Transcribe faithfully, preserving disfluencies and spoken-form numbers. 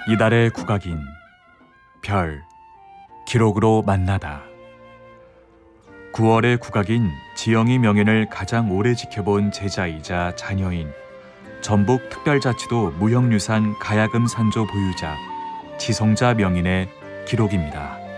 이달의 국악인 별 기록으로 만나다. 구월의 국악인 지영이 명예를 가장 오래 지켜본 제자이자 자녀인 전북특별자치도 무형유산 가야금 산조 보유자 지성자 명인의 기록입니다.